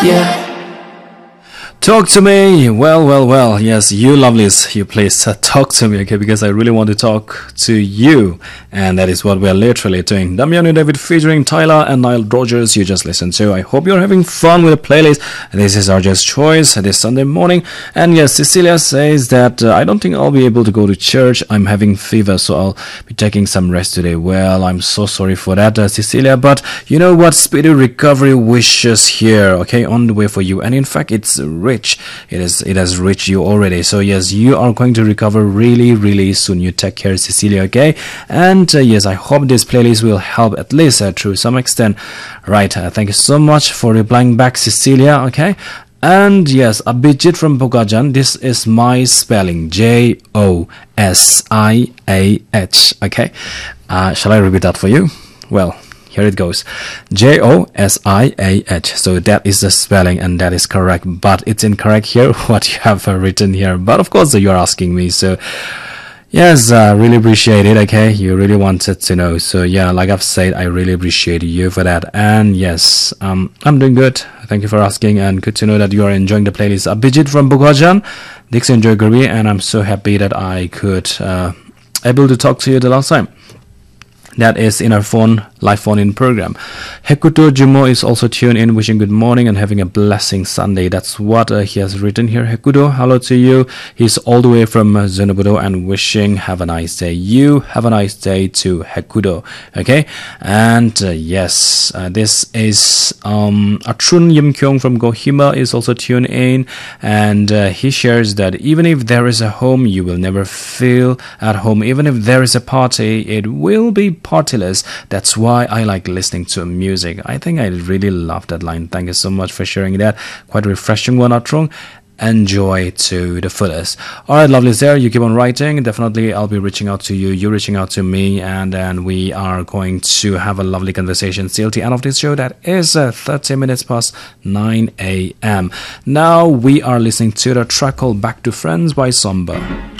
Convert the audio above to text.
Yeah. Talk to me. Well. Yes, you lovelies, you please talk to me, okay? Because I really want to talk to you. And that is what we are literally doing. Damiano David featuring Tyler and Nile Rodgers, you just listened to. I hope you're having fun with the playlist. This is our Just Choice this Sunday morning. And yes, Cecilia says that I don't think I'll be able to go to church. I'm having fever, so I'll be taking some rest today. Well, I'm so sorry for that, Cecilia. But you know what? Speedy recovery wishes here, okay? On the way for you. And in fact, it's rich. It has reached you already. So yes, you are going to recover really soon. You take care, Cecilia, okay? And yes, I hope this playlist will help at least to some extent. Right, thank you so much for replying back, Cecilia, okay? And yes, Abhijit from Bogajan, this is my spelling, Josiah, okay? Shall I repeat that for you? Well, here it goes. Josiah. So that is the spelling and that is correct. But it's incorrect here, what you have written here. But of course, you're asking me. So yes, really appreciate it, okay? You really wanted to know. So yeah, like I've said, I really appreciate you for that. And yes, I'm doing good. Thank you for asking. And good to know that you are enjoying the playlist. Abhijit from Bogajan, Dixon Joy Gurbi. And I'm so happy that I could able to talk to you the last time. That is in our live phone-in program. Hekuto Jumo is also tuned in, wishing good morning and having a blessing Sunday. That's what he has written here. Hekuto, hello to you. He's all the way from Zonobudo and wishing have a nice day. You have a nice day too, Hekuto. Okay? And yes, this is Atrun Yimkyong from Kohima is also tuned in. And he shares that even if there is a home, you will never feel at home. Even if there is a party, it will be partyless. That's why I like listening to music. I think I really love that line. Thank you so much for sharing that. Quite a refreshing one, Atrung. Enjoy to the fullest. Alright, lovelies there. You keep on writing. Definitely I'll be reaching out to you. You're reaching out to me. And then we are going to have a lovely conversation till the end of this show. That is 30 minutes past 9 a.m. Now we are listening to the track called Back to Friends by Somber.